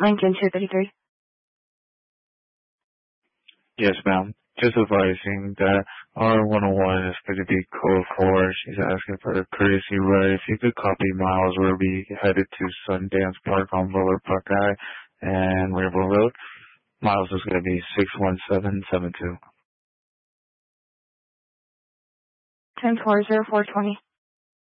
Lincoln 233. Yes, ma'am. Just advising that R101 is going to be code 4. She's asking for a courtesy ride. If you could copy Miles, we'll be headed to Sundance Park on Lower Buckeye and Rainbow Road. Miles is going to be 61772. 10-4-0420.